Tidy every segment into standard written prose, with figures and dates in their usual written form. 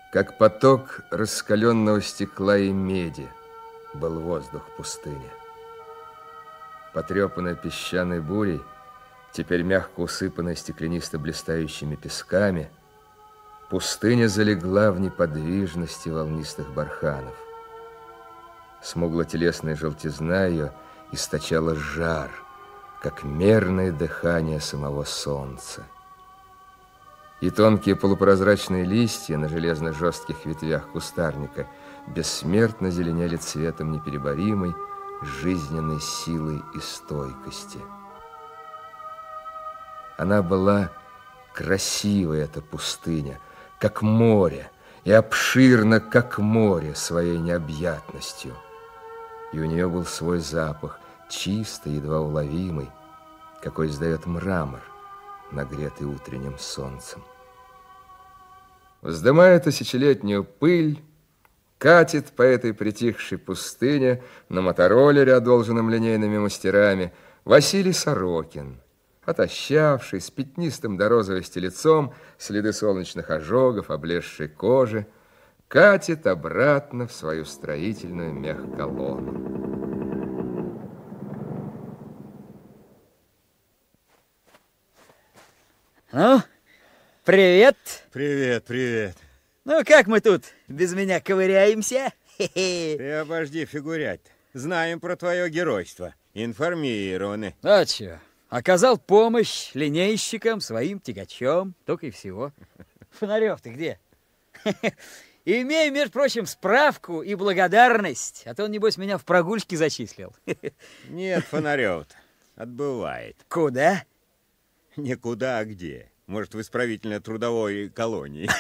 Как поток раскаленного стекла и меди был воздух пустыни. Потрепанная песчаной бурей, теперь мягко усыпанная стеклянисто-блистающими песками, пустыня залегла в неподвижности волнистых барханов. Смугло-телесная желтизна ее источала жар, как мерное дыхание самого солнца. И тонкие полупрозрачные листья на железно-жестких ветвях кустарника бессмертно зеленели цветом непереборимой жизненной силы и стойкости. Она была красивой, эта пустыня, как море, и обширна, как море, своей необъятностью. И у нее был свой запах, чистый, едва уловимый, какой издает мрамор, нагретый утренним солнцем. Вздымая тысячелетнюю пыль, катит по этой притихшей пустыне на мотороллере, одолженном линейными мастерами, Василий Сорокин, отощавший, с пятнистым до розовости лицом, следы солнечных ожогов, облезшей кожи, катит обратно в свою строительную мехколонну. Ну, привет. Привет, привет. Ну, как мы тут без меня ковыряемся? Ты обожди фигурять. Знаем про твое геройство. Информированы. А чё? Оказал помощь линейщикам своим тягачом, только и всего. Фонарев, ты где? Имею, между прочим, справку и благодарность, а то он, небось, меня в прогульчики зачислил. Нет, Фонарев-то отбывает. Куда? Никуда, а где? Может, в исправительно-трудовой колонии.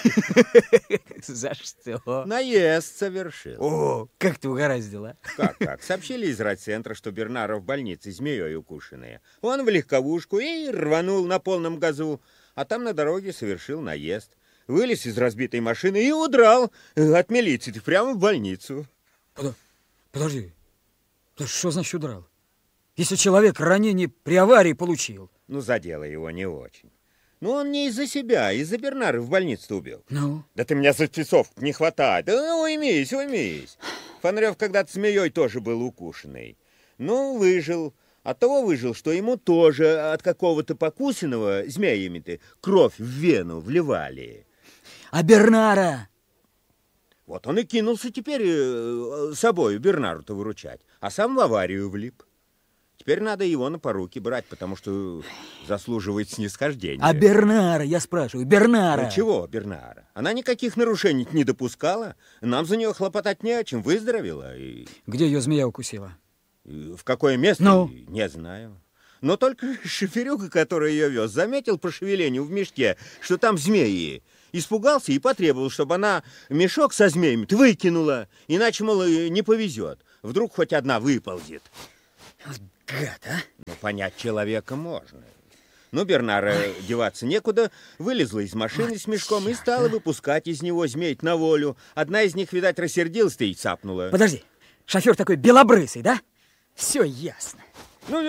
За что? Наезд совершил. О, как ты угораздила. Как? Сообщили из райцентра, что Бернара в больнице змеей укушенная. Он в легковушку и рванул на полном газу, а там на дороге совершил наезд. Вылез из разбитой машины и удрал от милиции прямо в больницу. Подожди, что значит удрал? Если человек ранение при аварии получил. Ну, задело его не очень. Ну, он не из-за себя, из-за Бернара в больницу убил. Ну? Да ты меня за часов не хватает. Да уймись. Фонарев когда-то змеей тоже был укушенный. Ну, выжил. От того выжил, что ему тоже от какого-то покусанного змеями-то кровь в вену вливали. А Бернара? Вот он и кинулся теперь собою Бернару-то выручать, а сам в аварию влип. Теперь надо его на поруки брать, потому что заслуживает снисхождения. А Бернара, я спрашиваю, Бернара? Ну чего Бернара? Она никаких нарушений не допускала. Нам за нее хлопотать не о чем, выздоровела. И... Где ее змея укусила? В какое место? Ну? Не знаю. Но только шоферюга, который ее вез, заметил по шевелению в мешке, что там змеи. Испугался и потребовал, чтобы она мешок со змеями выкинула. Иначе, мол, не повезет. Вдруг хоть одна выползет. Гад, а? Ну, понять человека можно. Ну, Бернара деваться некуда, вылезла из машины с мешком и стала выпускать из него змей на волю. Одна из них, видать, рассердилась-то и цапнула. Подожди, шофер такой белобрысый, да? Все ясно. Ну,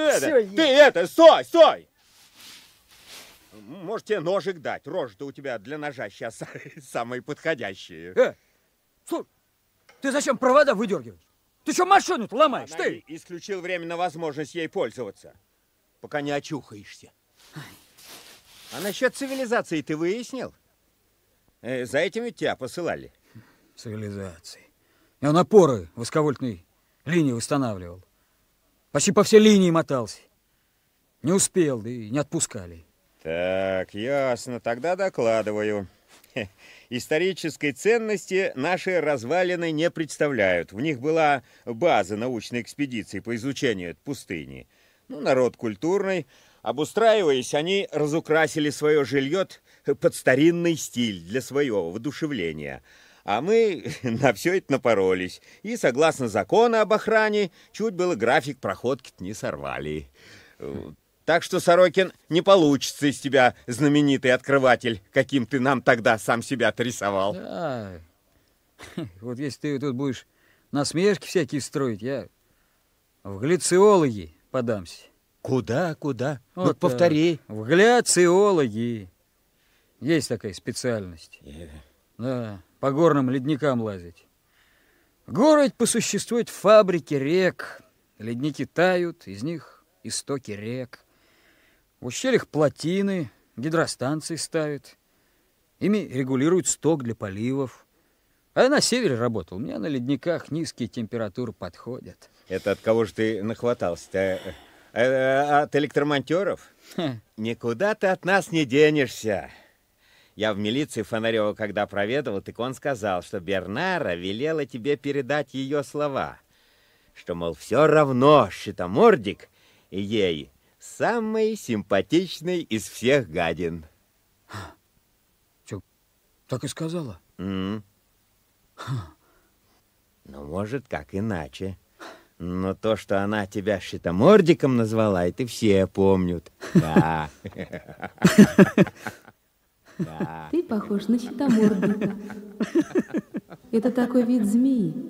стой! Может, тебе ножик дать? Рожа-то у тебя для ножа сейчас самые подходящие. Слушай, ты зачем провода выдергиваешь? Ты что машину-то ломаешь? Ты исключил временно возможность ей пользоваться, пока не очухаешься. А насчет цивилизации ты выяснил? За этим ведь тебя посылали. Цивилизации. Я напоры высоковольтной линии устанавливал. Почти по всей линии мотался. Не успел, да и не отпускали. Так, ясно. Тогда докладываю. Исторической ценности наши развалины не представляют. В них была база научной экспедиции по изучению этой пустыни. Ну, народ культурный. Обустраиваясь, они разукрасили свое жилье под старинный стиль для своего воодушевления. А мы на все это напоролись. И, согласно закону об охране, чуть было график проходки-то не сорвали. Так что, Сорокин, не получится из тебя знаменитый открыватель, каким ты нам тогда сам себя-то рисовал. Да. Вот если ты тут будешь насмешки всякие строить, я в глициологи подамся. Куда? Вот ну, повтори. В гляциологи. Есть такая специальность. Да, по горным ледникам лазить. Город по существу это фабрики рек. Ледники тают, из них истоки рек. В ущельях плотины, гидростанции ставят. Ими регулируют сток для поливов. А я на севере работал. У меня на ледниках низкие температуры подходят. Это от кого же ты нахватался-то? От электромонтеров? Никуда ты от нас не денешься. Я в милиции Фонарева когда проведывал, так он сказал, что Бернара велела тебе передать ее слова. Что, мол, все равно щитомордик и ей самый симпатичный из всех гадин. Че, так и сказала? Ну, может, как иначе. Но то, что она тебя щитомордиком назвала, это все помнят. Да. Ты похож на щитомордника. Это такой вид змеи.